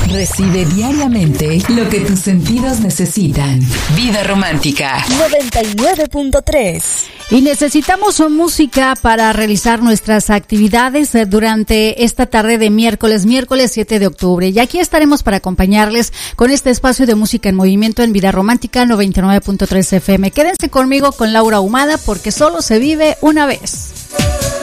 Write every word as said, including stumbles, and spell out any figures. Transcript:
Recibe diariamente lo que tus sentidos necesitan. Vida Romántica noventa y nueve punto tres. Y necesitamos música para realizar nuestras actividades durante esta tarde de miércoles, miércoles siete de octubre. Y aquí estaremos para acompañarles con este espacio de música en movimiento en Vida Romántica noventa y nueve punto tres F M. Quédense conmigo con Laura Ahumada porque solo se vive una vez.